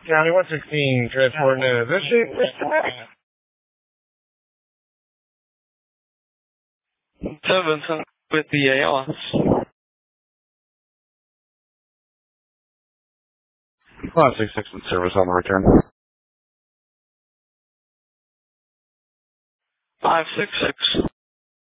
County 116, transport news. This is Mr. Matt. 7 with the ALS. 566 in service on the return. 566.